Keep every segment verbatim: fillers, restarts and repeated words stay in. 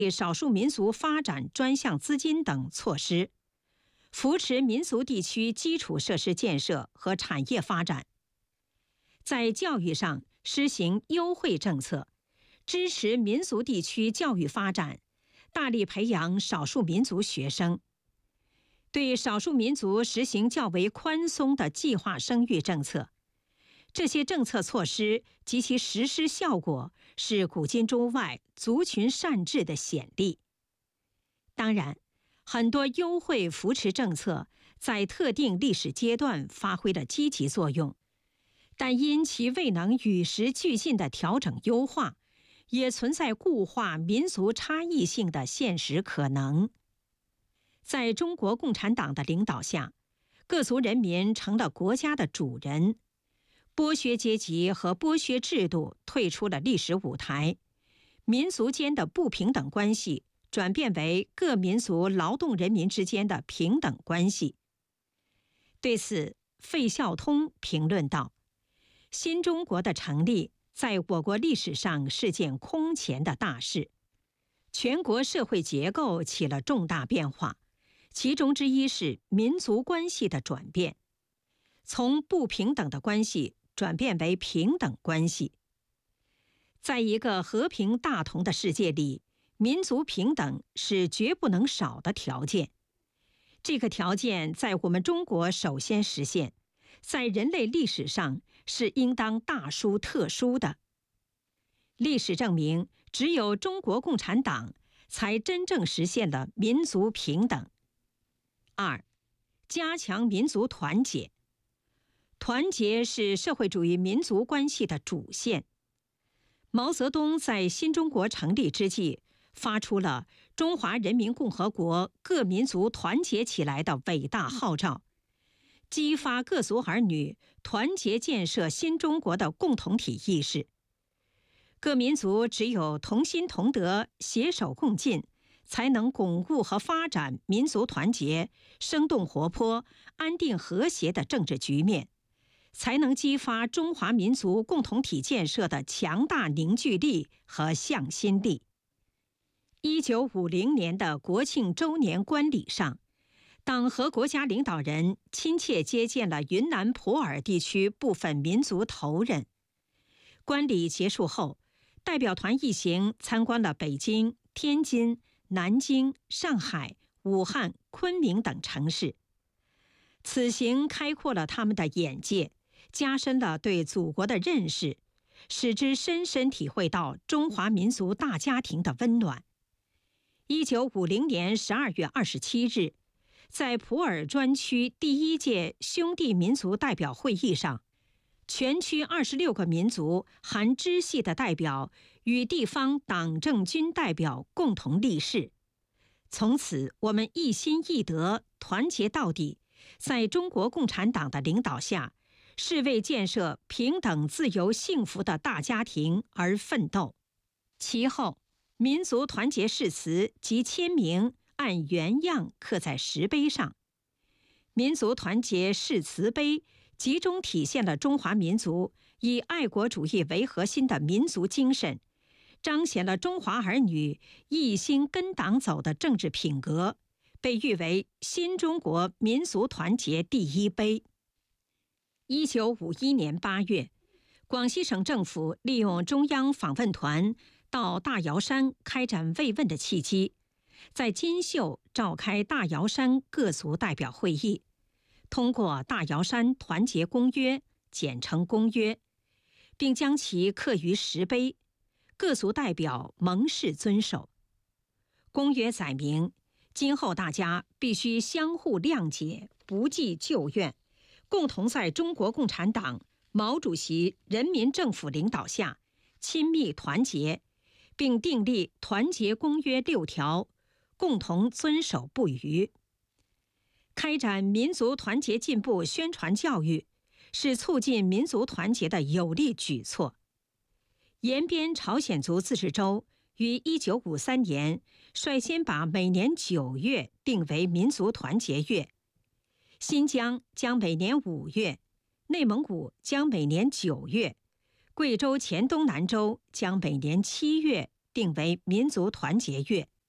少数民族发展专项资金等措施，扶持民族地区基础设施建设和产业发展。在教育上施行优惠政策，支持民族地区教育发展，大力培养少数民族学生。对少数民族实行较为宽松的计划生育政策，这些政策措施及其实施效果是古今中外族群善治的显例。当然，很多优惠扶持政策在特定历史阶段发挥了积极作用，但因其未能与时俱进的调整优化，也存在固化民族差异性的现实可能。在中国共产党的领导下，各族人民成了国家的主人，剥削阶级和剥削制度退出了历史舞台，民族间的不平等关系转变为各民族劳动人民之间的平等关系。对此，费孝通评论道：新中国的成立在我国历史上是件空前的大事，全国社会结构起了重大变化，其中之一是民族关系的转变，从不平等的关系转变为平等关系。在一个和平大同的世界里，民族平等是绝不能少的条件。这个条件在我们中国首先实现，在人类历史上是应当大书特书的。历史证明，只有中国共产党才真正实现了民族平等。二，加强民族团结。团结是社会主义民族关系的主线。毛泽东在新中国成立之际，发出了中华人民共和国各民族团结起来的伟大号召，激发各族儿女团结建设新中国的共同体意识。各民族只有同心同德、携手共进，才能巩固和发展民族团结、生动活泼、安定和谐的政治局面，才能激发中华民族共同体建设的强大凝聚力和向心力。一九五零年的国庆周年观礼上，党和国家领导人亲切接见了云南普洱地区部分民族头人。观礼结束后，代表团一行参观了北京、天津、南京、上海、武汉、昆明等城市。此行开阔了他们的眼界，加深了对祖国的认识，使之深深体会到中华民族大家庭的温暖。一九五零年十二月二十七日，在普洱专区第一届兄弟民族代表会议上，全区二十六个民族含支系的代表与地方党政军代表共同立誓。从此，我们一心一德，团结到底，在中国共产党的领导下，是为建设平等、自由、幸福的大家庭而奋斗。其后，民族团结誓词及签名按原样刻在石碑上。民族团结誓词碑集中体现了中华民族以爱国主义为核心的民族精神，彰显了中华儿女一心跟党走的政治品格，被誉为新中国民族团结第一碑。一九五一年八月，广西省政府利用中央访问团到大瑶山开展慰问的契机，在金秀召开大瑶山各族代表会议，通过《大瑶山团结公约》简称公约，并将其刻于石碑，各族代表盟誓遵守。公约载明，今后大家必须相互谅解，不计旧怨，共同在中国共产党、毛主席人民政府领导下亲密团结，并订立团结公约六条，共同遵守不渝。开展民族团结进步宣传教育，是促进民族团结的有力举措。延边朝鲜族自治州于一九五三年率先把每年九月定为民族团结月，新疆将每年五月，内蒙古将每年九月，贵州黔东南州将每年七月定为民族团结月。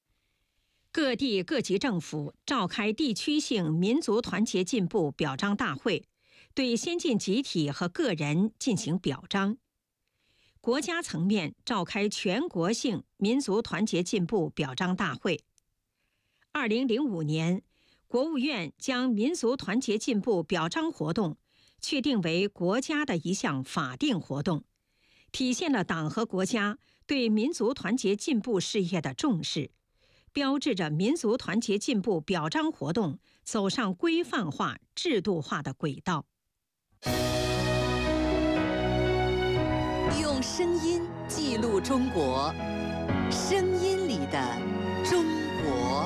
各地各级政府召开地区性民族团结进步表彰大会，对先进集体和个人进行表彰。国家层面召开全国性民族团结进步表彰大会。二零零五年，国务院将民族团结进步表彰活动确定为国家的一项法定活动，体现了党和国家对民族团结进步事业的重视，标志着民族团结进步表彰活动走上规范化、制度化的轨道。 用声音记录中国，声音里的中国。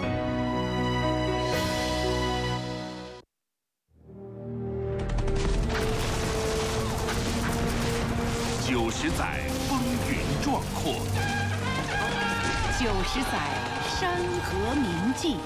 九十载风云壮阔， 九十载山河铭记，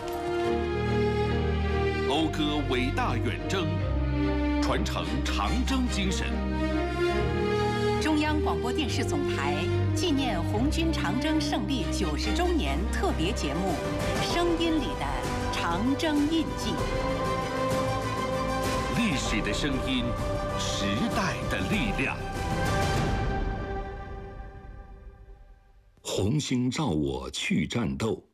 讴歌伟大远征，传承长征精神。 中央广播电视总台纪念红军长征胜利九十周年特别节目《声音里的长征印记》。 历史的声音，时代的力量。 红星照我去战斗，